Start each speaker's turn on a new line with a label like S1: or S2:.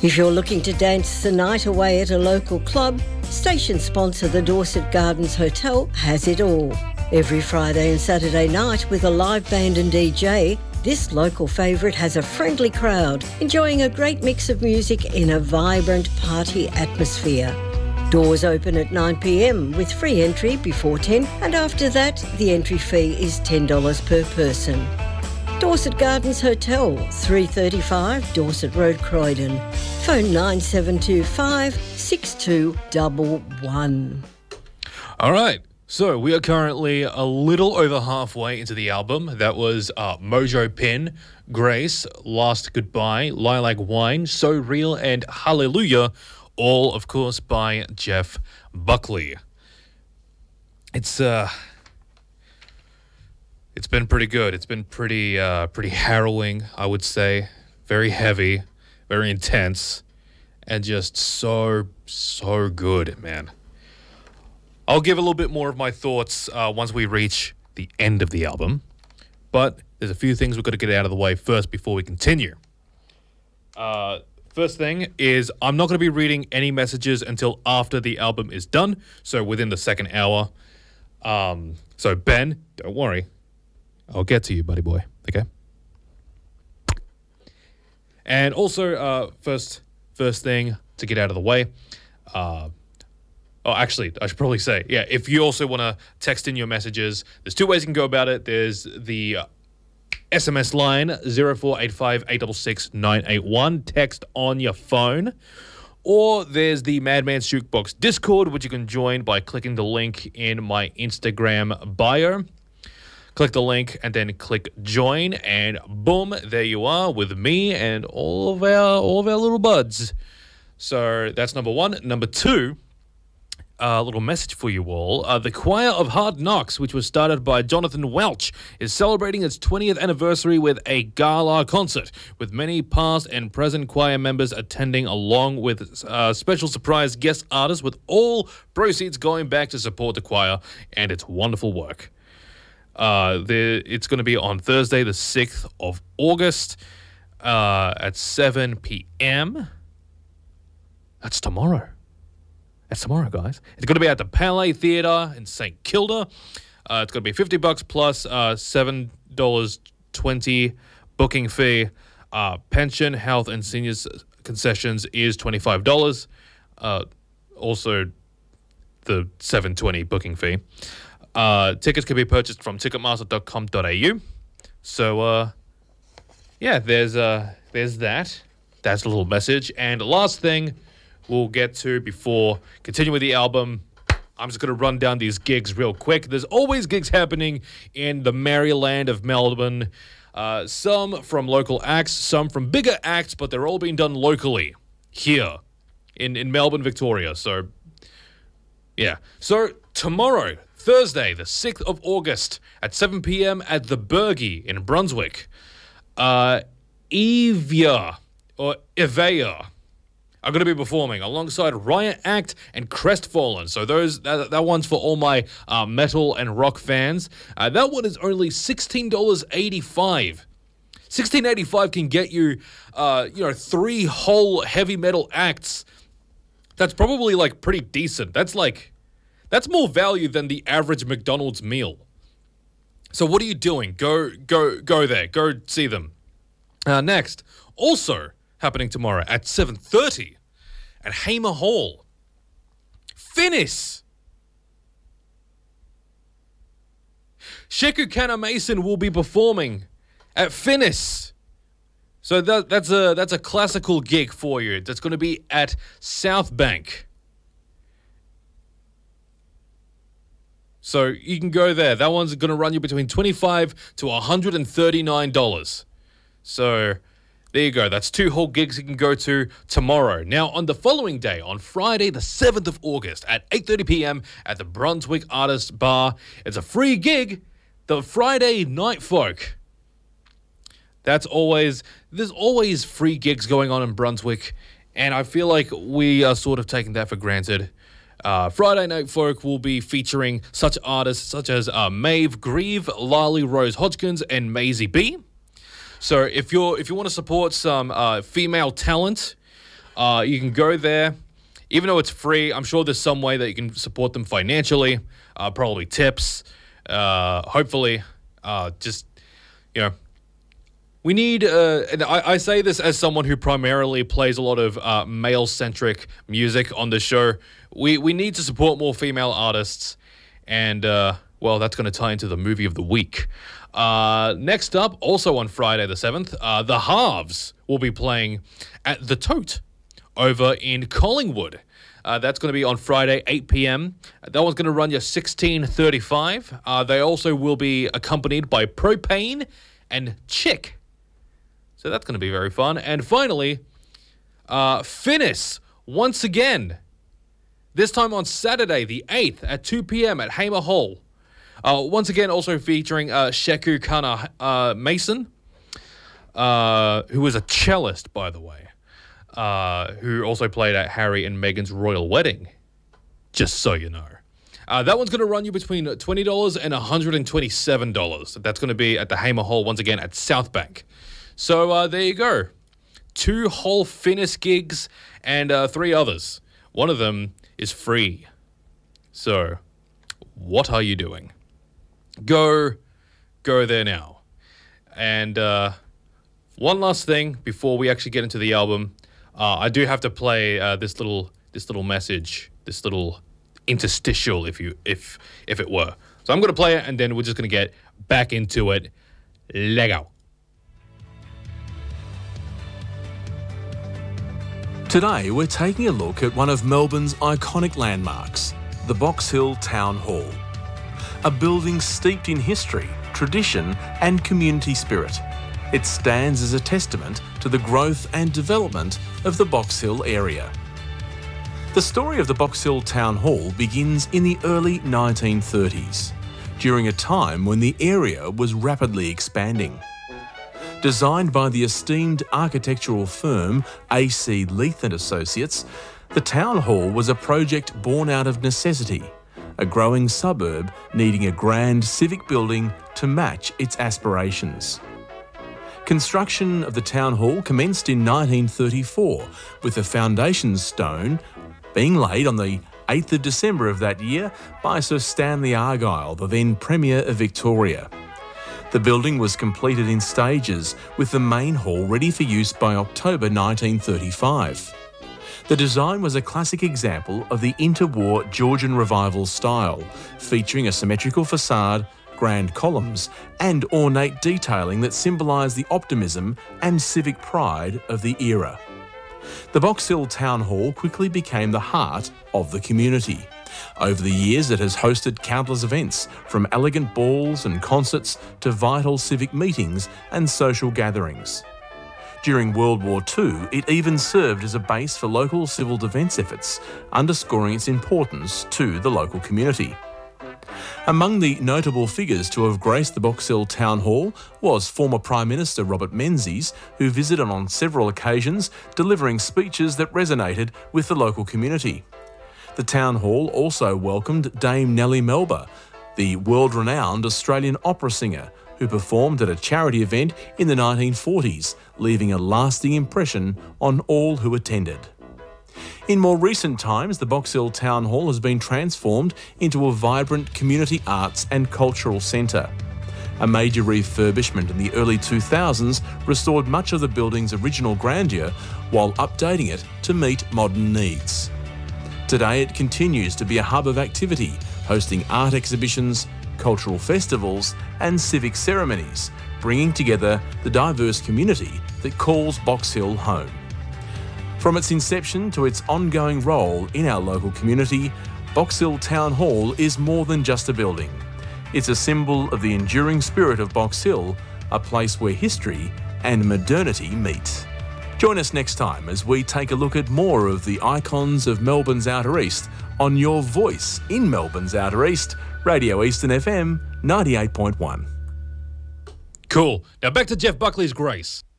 S1: If you're looking to dance the night away at a local club, station sponsor the Dorset Gardens Hotel has it all. Every Friday and Saturday night with a live band and DJ, this local favourite has a friendly crowd, enjoying a great mix of music in a vibrant party atmosphere. Doors open at 9 p.m. with free entry before 10, and after that, the entry fee is $10 per person. Dorset Gardens Hotel, 335 Dorset Road, Croydon. Phone 9725 6211.
S2: All right. So we are currently a little over halfway into the album. That was Mojo Pin, Grace, Last Goodbye, Lilac Wine, So Real, and Hallelujah, all, of course, by Jeff Buckley. It's been pretty good. It's been pretty harrowing, I would say. Very heavy, very intense, and just so good, man. I'll give a little bit more of my thoughts once we reach the end of the album. But there's a few things we've got to get out of the way first before we continue. First thing is I'm not going to be reading any messages until after the album is done, so within the second hour. So Ben, don't worry. I'll get to you, buddy boy, okay? And also, first thing to get out of the way, actually, I should probably say, yeah, if you also want to text in your messages, there's two ways you can go about it. There's the SMS line, 0485 866 981, text on your phone. Or there's the Madman's Jukebox Discord, which you can join by clicking the link in my Instagram bio. Click the link and then click join, and boom, there you are with me and all of our little buds. So that's number one. Number two, a little message for you all. The Choir of Hard Knocks, which was started by Jonathan Welch, is celebrating its 20th anniversary with a gala concert, with many past and present choir members attending, along with special surprise guest artists, with all proceeds going back to support the choir and its wonderful work. It's going to be on Thursday, the 6th of August, at 7 p.m. That's tomorrow. That's tomorrow, guys. It's going to be at the Palais Theatre in St. Kilda. It's going to be $50 plus $7.20 booking fee. Pension, health, and seniors concessions is $25. Also, the $7.20 booking fee. Tickets can be purchased from ticketmaster.com.au. So, yeah, there's that. That's a little message. And last thing we'll get to before continuing with the album, I'm just going to run down these gigs real quick. There's always gigs happening in the Maryland of Melbourne. Some from local acts, some from bigger acts, but they're all being done locally here in Melbourne, Victoria. So, yeah. So, tomorrow, Thursday, the 6th of August, at 7 p.m. at the Bergie in Brunswick, Evia are going to be performing alongside Riot Act and Crestfallen. So that one's for all my metal and rock fans. That one is only $16.85. $16.85 can get you, 3 whole heavy metal acts. That's probably like pretty decent. That's more value than the average McDonald's meal. So what are you doing? Go there. Go see them. Next, also happening tomorrow at 7:30 at Hamer Hall, Finnis. Sheku Kana Mason will be performing at Finnis. So that's a classical gig for you. That's going to be at South Bank. So you can go there. That one's going to run you between $25 to $139. So there you go. That's 2 whole gigs you can go to tomorrow. Now, on the following day, on Friday, the 7th of August, at 8:30 p.m. at the Brunswick Artists Bar, it's a free gig, the Friday Night Folk. There's always free gigs going on in Brunswick, and I feel like we are sort of taking that for granted. Friday Night Folk will be featuring such artists such as Maeve Grieve, Lali Rose Hodgkins, and Maisie B. So if you want to support some female talent, You can go there. Even though it's free, I'm sure there's some way that you can support them financially. Probably tips. Hopefully. Just, we need, and I say this as someone who primarily plays a lot of male-centric music on the show. We need to support more female artists. And, well, that's going to tie into the movie of the week. Next up, also on Friday the 7th, The Halves will be playing at The Tote over in Collingwood. That's going to be on Friday, 8 p.m. That one's going to run you $16.35. They also will be accompanied by Propane and Chick. So that's going to be very fun. And finally, Finnis, once again, this time on Saturday, the 8th at 2 p.m. at Hamer Hall. Once again, also featuring Sheku Kana Mason, who is a cellist, by the way, who also played at Harry and Meghan's royal wedding, just so you know. That one's going to run you between $20 and $127. That's going to be at the Hamer Hall, once again, at Southbank. So there you go. 2 whole Finnis gigs and 3 others. One of them is free. So, what are you doing? Go there now. And one last thing before we actually get into the album, I do have to play this little message, this little interstitial, if it were. So I'm going to play it, and then we're just going to get back into it. Lego.
S3: Today, we're taking a look at one of Melbourne's iconic landmarks, the Box Hill Town Hall. A building steeped in history, tradition and community spirit. It stands as a testament to the growth and development of the Box Hill area. The story of the Box Hill Town Hall begins in the early 1930s, during a time when the area was rapidly expanding. Designed by the esteemed architectural firm AC Leith and Associates, the Town Hall was a project born out of necessity, a growing suburb needing a grand civic building to match its aspirations. Construction of the Town Hall commenced in 1934, with the foundation stone being laid on the 8th of December of that year by Sir Stanley Argyle, the then Premier of Victoria. The building was completed in stages, with the main hall ready for use by October 1935. The design was a classic example of the interwar Georgian Revival style, featuring a symmetrical facade, grand columns, and ornate detailing that symbolised the optimism and civic pride of the era. The Box Hill Town Hall quickly became the heart of the community. Over the years, it has hosted countless events, from elegant balls and concerts to vital civic meetings and social gatherings. During World War II, it even served as a base for local civil defence efforts, underscoring its importance to the local community. Among the notable figures to have graced the Box Hill Town Hall was former Prime Minister Robert Menzies, who visited on several occasions, delivering speeches that resonated with the local community. The Town Hall also welcomed Dame Nellie Melba, the world-renowned Australian opera singer, who performed at a charity event in the 1940s, leaving a lasting impression on all who attended. In more recent times, the Box Hill Town Hall has been transformed into a vibrant community arts and cultural centre. A major refurbishment in the early 2000s restored much of the building's original grandeur while updating it to meet modern needs. Today, it continues to be a hub of activity, hosting art exhibitions, cultural festivals and civic ceremonies, bringing together the diverse community that calls Box Hill home. From its inception to its ongoing role in our local community, Box Hill Town Hall is more than just a building. It's a symbol of the enduring spirit of Box Hill, a place where history and modernity meet. Join us next time as we take a look at more of the icons of Melbourne's Outer East on your voice in Melbourne's Outer East, Radio Eastern FM 98.1.
S2: Cool. Now back to Jeff Buckley's Grace.